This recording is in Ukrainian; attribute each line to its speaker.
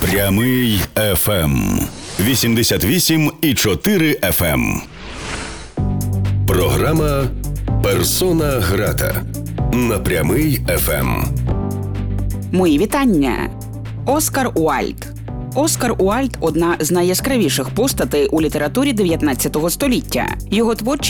Speaker 1: Прямий ФМ. 88,4 FM. Програма «Персона грата» на Прямий ФМ.
Speaker 2: Мої вітання. Оскар Уайльд. Оскар Уайльд – одна з найяскравіших постатей у літературі 19 століття. Його творчість